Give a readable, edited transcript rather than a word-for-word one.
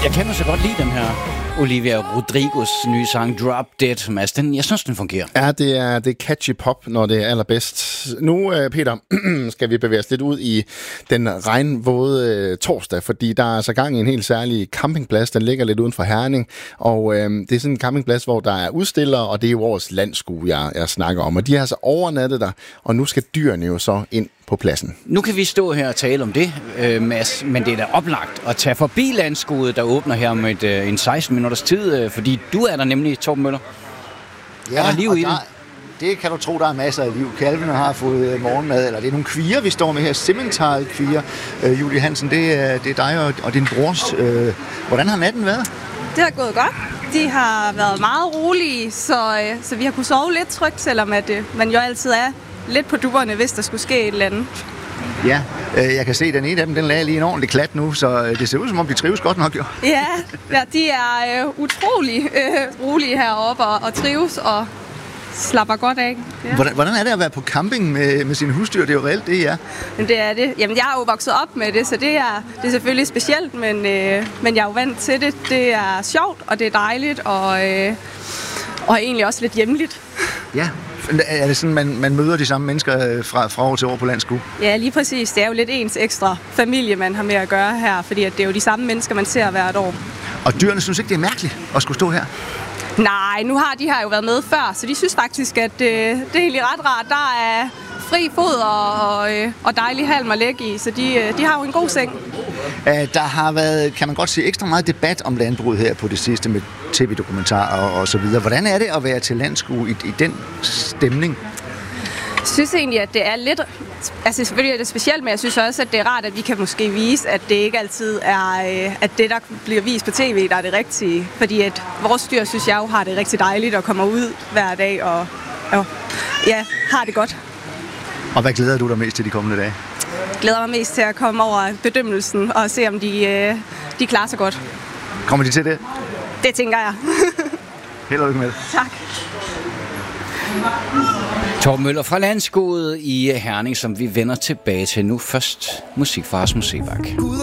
Jeg kender så godt lige den her Olivia Rodrigos nye sang Drop Dead, Mads. Jeg synes, den fungerer. Ja, det er catchy pop, når det er allerbedst. Nu, Peter, skal vi bevæge os lidt ud i den regnvåde torsdag, fordi der er så gang i en helt særlig campingplads. Den ligger lidt uden for Herning, og det er sådan en campingplads, hvor der er udstillere, og det er jo vores landskue, jeg snakker om. Og de har altså overnattet der, og nu skal dyrene jo så ind på pladsen. Nu kan vi stå her og tale om det, Mads, men det er da oplagt at tage forbi landskuet, der åbner her om en 16 minutters tid, fordi du er der nemlig, Torben Møller. Ja, er der liv i det? Det kan du tro, der er masser af liv. Kalvene har fået morgenmad, eller det er nogle kvier, vi står med her. Simmental-kvier. Julie Hansen, det er dig og din brors. Hvordan har natten været? Det har gået godt. De har været meget rolige, så vi har kunnet sove lidt trygt, selvom at man jo altid er lidt på dupperne, hvis der skulle ske et eller andet. Ja, jeg kan se, at den ene af dem, den lagde lige en ordentlig klat nu, så det ser ud som om, de trives godt nok, jo. Ja, de er utrolig rolige heroppe og trives og slapper godt af. Ja. Hvordan er det at være på camping med sine husdyr? Det er jo reelt, det er. Men det er det. Jamen, jeg er jo vokset op med det, så det er selvfølgelig specielt, men jeg er jo vant til det. Det er sjovt, og det er dejligt, og egentlig også lidt hjemligt. Ja. Er det sådan, man møder de samme mennesker fra år til år på landskue? Ja, lige præcis. Det er jo lidt ens ekstra familie, man har med at gøre her, fordi at det er jo de samme mennesker, man ser hvert år. Og dyrene synes ikke, det er mærkeligt at skulle stå her? Nej, nu har de her jo været med før, så de synes faktisk, at det er egentlig ret rart. Der er fri foder og dejlig halm at lægge i, så de har jo en god seng. Der har været, kan man godt sige, ekstra meget debat om landbruget her på det sidste med tv-dokumentarer og så videre. Hvordan er det at være til landskue i den stemning? Jeg synes egentlig, at det er lidt... Altså selvfølgelig er det specielt, men jeg synes også, at det er rart, at vi kan måske vise, at det ikke altid er at det, der bliver vist på tv, der er det rigtige. Fordi at vores dyr, synes jeg jo, har det rigtig dejligt at komme ud hver dag og ja, har det godt. Og hvad glæder du dig mest til de kommende dage? Jeg glæder mig mest til at komme over bedømmelsen og se, om de klarer sig godt. Kommer de til det? Det tænker jeg. Held og lykke med det. Tak. Torben Møller fra landskuet i Herning, som vi vender tilbage til nu. Først musik fra Rasmus Seebach.